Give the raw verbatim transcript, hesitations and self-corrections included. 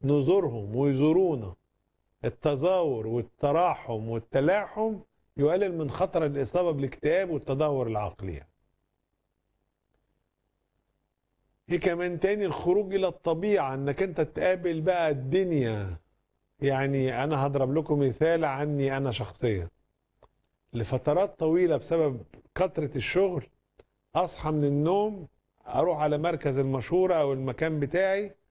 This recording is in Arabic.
نزورهم ويزورونا، التزاور والتراحم والتلاحم يقلل من خطر الإصابة بالاكتئاب والتدهور العقلي. في كمان تاني الخروج إلى الطبيعة، إنك أنت تقابل بقى الدنيا. يعني أنا هضرب لكم مثال عني أنا شخصيا، لفترات طويلة بسبب كثرة الشغل أصحى من النوم أروح على مركز المشورة أو المكان بتاعي